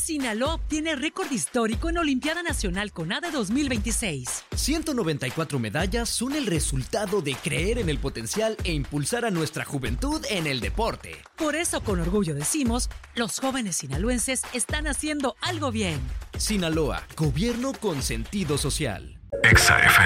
Sinaloa obtiene récord histórico en Olimpiada Nacional CONADE 2026. 194 medallas son el resultado de creer en el potencial e impulsar a nuestra juventud en el deporte. Por eso, con orgullo decimos, los jóvenes sinaloenses están haciendo algo bien. Sinaloa, gobierno con sentido social. Exa FM.